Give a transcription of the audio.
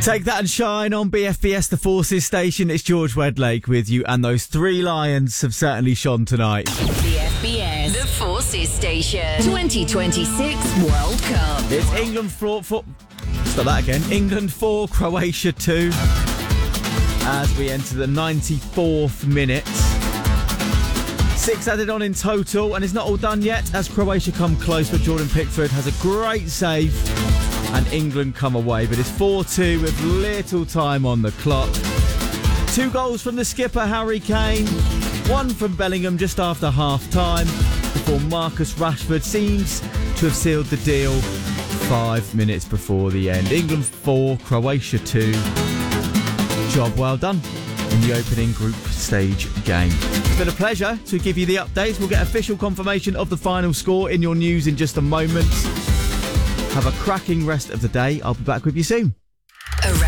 Take that and shine on BFBS, the Forces station. It's George Wedlake with you, and those three Lions have certainly shone tonight. BFBS, the Forces station. 2026 World Cup. It's England 4... Start that again. England 4, Croatia 2. As we enter the 94th minute. 6 added on in total, and it's not all done yet as Croatia come close, but Jordan Pickford has a great save and England come away. But it's 4-2 with little time on the clock. 2 goals from the skipper Harry Kane, 1 from Bellingham just after half-time, before Marcus Rashford seems to have sealed the deal 5 minutes before the end. England 4, Croatia 2. Job well done in the opening group stage game. It's been a pleasure to give you the updates. We'll get official confirmation of the final score in your news in just a moment. Have a cracking rest of the day. I'll be back with you soon.